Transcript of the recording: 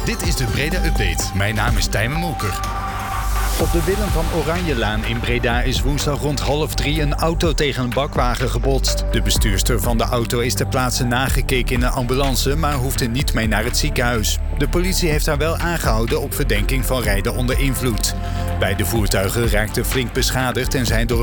Dit is de Breda Update. Mijn naam is Tijmen Molker. Op de Willem van Oranjelaan in Breda is woensdag rond 2:30 een auto tegen een bakwagen gebotst. De bestuurster van de auto is ter plaatse nagekeken in een ambulance, maar hoefde niet mee naar het ziekenhuis. De politie heeft haar wel aangehouden op verdenking van rijden onder invloed. Beide voertuigen raakten flink beschadigd en zijn door